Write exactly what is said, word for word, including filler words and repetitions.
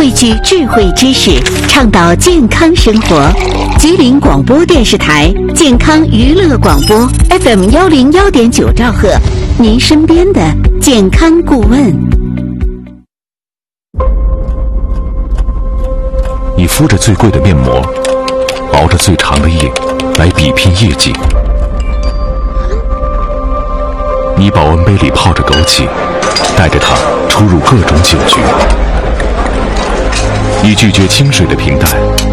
汇聚智慧知识，倡导健康生活。吉林广播电视台健康娱乐广播 F M 幺零幺点九兆赫，您身边的健康顾问。 你敷着最贵的面膜，熬着最长的夜，来比拼业绩。你保温杯里泡着枸杞，带着它出入各种酒局。你拒绝清水的平淡，